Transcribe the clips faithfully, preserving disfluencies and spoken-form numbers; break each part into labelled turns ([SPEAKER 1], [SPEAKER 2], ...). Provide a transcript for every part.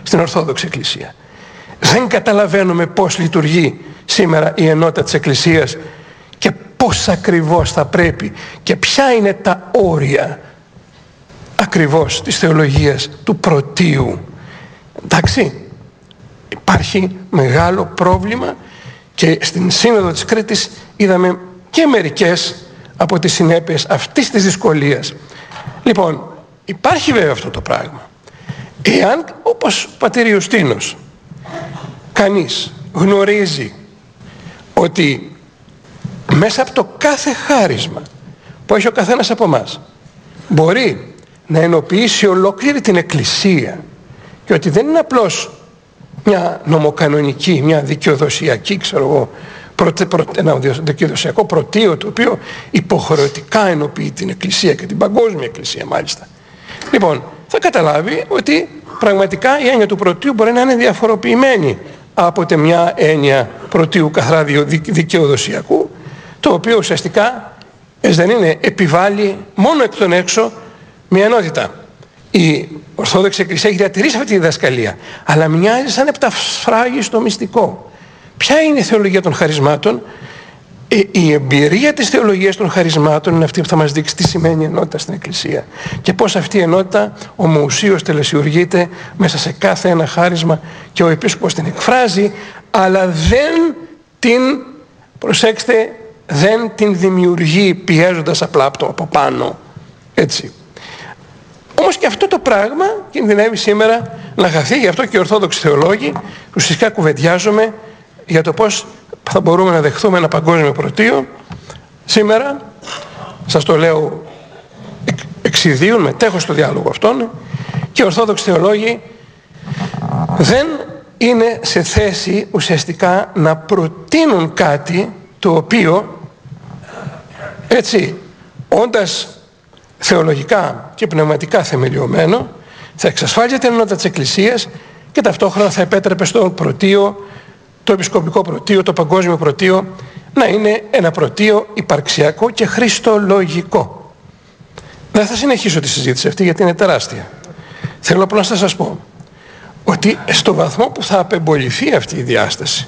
[SPEAKER 1] στην Ορθόδοξη Εκκλησία. Δεν καταλαβαίνουμε πώς λειτουργεί σήμερα η ενότητα της Εκκλησίας και πώς ακριβώς θα πρέπει και ποια είναι τα όρια ακριβώς της θεολογίας του πρωτείου. Εντάξει, υπάρχει μεγάλο πρόβλημα και στην Σύνοδο της Κρήτης είδαμε και μερικές από τις συνέπειες αυτής της δυσκολίας. Λοιπόν, υπάρχει βέβαια αυτό το πράγμα. Εάν, όπως ο πατήρ Ιουστίνος, κανείς γνωρίζει ότι μέσα από το κάθε χάρισμα που έχει ο καθένας από εμάς μπορεί να ενοποιήσει ολόκληρη την Εκκλησία και ότι δεν είναι απλώς μια νομοκανονική, μια δικαιοδοσιακή, ξέρω εγώ, προτε, προτε, ένα δικαιοδοσιακό πρωτείο το οποίο υποχρεωτικά ενοποιεί την Εκκλησία και την παγκόσμια Εκκλησία μάλιστα. Λοιπόν, θα καταλάβει ότι πραγματικά η έννοια του πρωτείου μπορεί να είναι διαφοροποιημένη από τη μια έννοια πρωτείου καθαρά δικαιοδοσιακού, το οποίο ουσιαστικά δεν είναι, επιβάλλει μόνο εκ των έξω μια ενότητα. Η Ορθόδοξη Εκκλησία έχει διατηρήσει αυτή τη διδασκαλία, αλλά μοιάζει σαν επταφράγει στο μυστικό. Ποια είναι η θεολογία των χαρισμάτων? Η εμπειρία της θεολογίας των χαρισμάτων είναι αυτή που θα μας δείξει τι σημαίνει ενότητα στην Εκκλησία και πώς αυτή η ενότητα ομοουσίως τελεσιουργείται μέσα σε κάθε ένα χάρισμα και ο Επίσκοπος την εκφράζει, αλλά δεν την, προσέξτε, δεν την δημιουργεί πιέζοντας απλά από πάνω. Έτσι. Όμως και αυτό το πράγμα κινδυνεύει σήμερα να χαθεί, γι' αυτό και οι Ορθόδοξοι θεολόγοι ουσιαστικά κουβεντιάζουμε για το πώς θα μπορούμε να δεχθούμε ένα παγκόσμιο πρωτείο. Σήμερα, σας το λέω εξιδίουν, μετέχω στο διάλογο αυτόν, και οι Ορθόδοξοι θεολόγοι δεν είναι σε θέση ουσιαστικά να προτείνουν κάτι το οποίο, έτσι, όντας θεολογικά και πνευματικά θεμελιωμένο, θα εξασφάλιζε την ενότητα της Εκκλησίας και ταυτόχρονα θα επέτρεπε στο πρωτείο, το επισκοπικό πρωτείο, το παγκόσμιο πρωτείο, να είναι ένα πρωτείο υπαρξιακό και χριστολογικό. Δεν θα συνεχίσω τη συζήτηση αυτή γιατί είναι τεράστια. Θέλω απλώς να σας πω ότι στο βαθμό που θα απεμποληθεί αυτή η διάσταση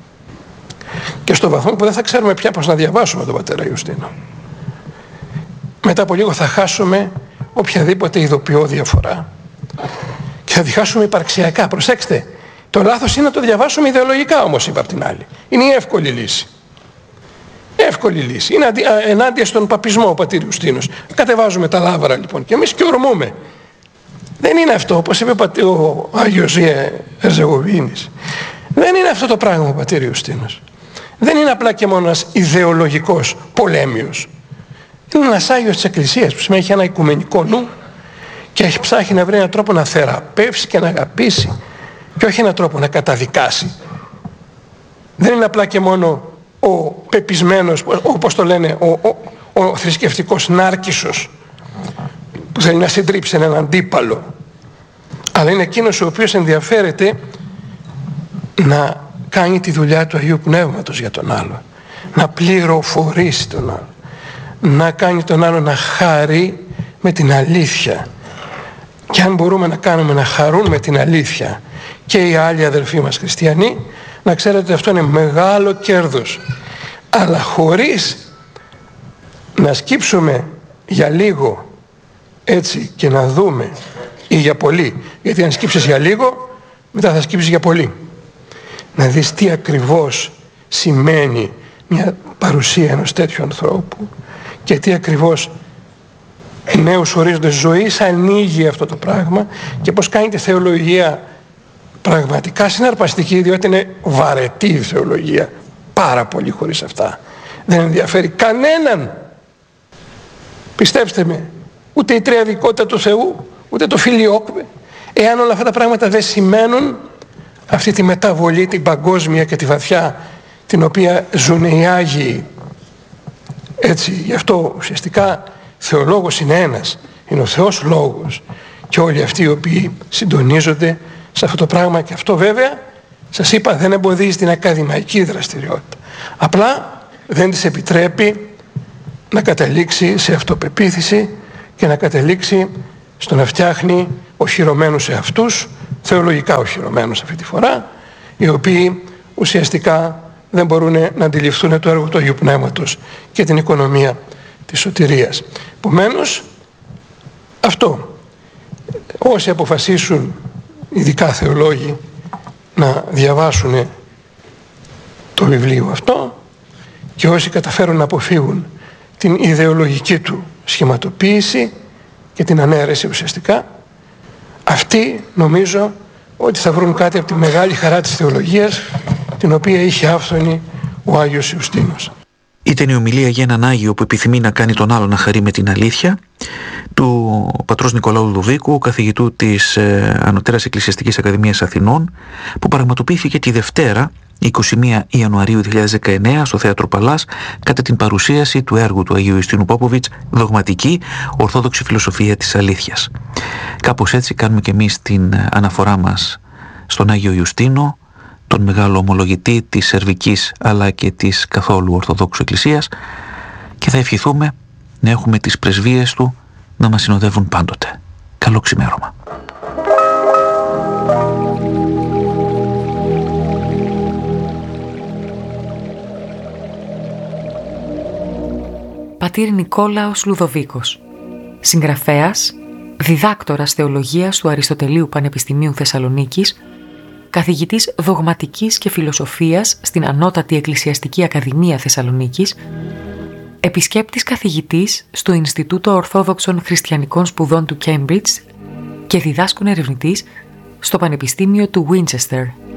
[SPEAKER 1] και στο βαθμό που δεν θα ξέρουμε πια πώς να διαβάσουμε τον πατέρα Ιουστίνο, μετά από λίγο θα χάσουμε οποιαδήποτε ειδοποιώ διαφορά και θα τη χάσουμε υπαρξιακά. Προσέξτε, το λάθος είναι να το διαβάσουμε ιδεολογικά, όμως είπα απ' την άλλη. Είναι η εύκολη λύση. Εύκολη λύση. Είναι αντι, α, ενάντια στον παπισμό ο πατήρ Ιουστίνος. Κατεβάζουμε τα λάβαρα λοιπόν και εμείς και ορμούμε. Δεν είναι αυτό, όπως είπε ο, ο Άγιος Ερζεγοβίνης. Δεν είναι αυτό το πράγμα ο πατήρ Ιουστίνος. Δεν είναι απλά και μόνο ένας ιδεολογικός πολέμιος. Είναι ένας Άγιος της Εκκλησίας που σημαίνει έχει ένα οικουμενικό νου και έχει ψάχνει να βρει έναν τρόπο να θεραπεύσει και να αγαπήσει και όχι έναν τρόπο να καταδικάσει. Δεν είναι απλά και μόνο ο πεπισμένος, όπως το λένε, ο, ο, ο θρησκευτικός νάρκισσος που θέλει να συντρίψει έναν αντίπαλο, αλλά είναι εκείνος ο οποίος ενδιαφέρεται να κάνει τη δουλειά του Αγίου Πνεύματος για τον άλλο, να πληροφορήσει τον άλλο, να κάνει τον άλλο να χαρεί με την αλήθεια. Και αν μπορούμε να κάνουμε να χαρούν με την αλήθεια και οι άλλοι αδελφοί μας χριστιανοί, να ξέρετε ότι αυτό είναι μεγάλο κέρδος. Αλλά χωρίς να σκύψουμε για λίγο έτσι και να δούμε, ή για πολύ, γιατί αν σκύψεις για λίγο μετά θα σκύψεις για πολύ, να δεις τι ακριβώς σημαίνει μια παρουσία ενός τέτοιου ανθρώπου και τι ακριβώς νέους ορίζοντες ζωής ανοίγει αυτό το πράγμα και πως κάνει τη θεολογία πραγματικά συναρπαστική, διότι είναι βαρετή η θεολογία, πάρα πολύ χωρίς αυτά. Δεν ενδιαφέρει κανέναν, πιστέψτε με, ούτε η τριαδικότητα του Θεού, ούτε το φιλιόκμε, εάν όλα αυτά τα πράγματα δεν σημαίνουν αυτή τη μεταβολή, την παγκόσμια και τη βαθιά, την οποία ζουν οι Άγιοι. Έτσι, γι' αυτό ουσιαστικά θεολόγος είναι ένας, είναι ο Θεός Λόγος και όλοι αυτοί οι οποίοι συντονίζονται σε αυτό το πράγμα. Και αυτό βέβαια, σας είπα, δεν εμποδίζει την ακαδημαϊκή δραστηριότητα, απλά δεν της επιτρέπει να καταλήξει σε αυτοπεποίθηση και να καταλήξει στο να φτιάχνει οχυρωμένους εαυτούς, θεολογικά οχυρωμένους αυτή τη φορά, οι οποίοι ουσιαστικά δεν μπορούν να αντιληφθούν το έργο του Αγίου Πνεύματος και την οικονομία της σωτηρίας. Επομένως, αυτό, όσοι αποφασίσουν, ειδικά θεολόγοι, να διαβάσουν το βιβλίο αυτό και όσοι καταφέρουν να αποφύγουν την ιδεολογική του σχηματοποίηση και την ανέρεση ουσιαστικά, αυτοί νομίζω ότι θα βρουν κάτι από τη μεγάλη χαρά της θεολογίας, την οποία είχε άφθονη ο Άγιος Ιουστίνος.
[SPEAKER 2] Ήταν η ομιλία για έναν Άγιο που επιθυμεί να κάνει τον άλλο να χαρεί με την αλήθεια, του πατρός Νικολάου Λουδοβίκου, καθηγητού της ε, Ανωτέρας Εκκλησιαστικής Ακαδημίας Αθηνών, που πραγματοποιήθηκε τη Δευτέρα, εικοστή πρώτη Ιανουαρίου δύο χιλιάδες δεκαεννέα, στο Θέατρο Παλάς, κατά την παρουσίαση του έργου του Αγίου Ιουστίνου Πόποβιτς, «Δογματική Ορθόδοξη Φιλοσοφία της Αλήθειας». Κάπως έτσι κάνουμε και εμείς την αναφορά μας στον Άγιο Ιουστίνο, τον μεγάλο ομολογητή της Σερβικής αλλά και της καθόλου Ορθοδόξου Εκκλησίας, και θα ευχηθούμε να έχουμε τις πρεσβείες του να μας συνοδεύουν πάντοτε. Καλό ξημέρωμα.
[SPEAKER 3] Πατήρ Νικόλαος Λουδοβίκος, συγγραφέας, διδάκτορας θεολογίας του Αριστοτελείου Πανεπιστημίου Θεσσαλονίκης, καθηγητής δογματικής και φιλοσοφίας στην Ανώτατη Εκκλησιαστική Ακαδημία Θεσσαλονίκης, επισκέπτης καθηγητής στο Ινστιτούτο Ορθόδοξων Χριστιανικών Σπουδών του Κέμπριτζ και διδάσκων ερευνητής στο Πανεπιστήμιο του Winchester.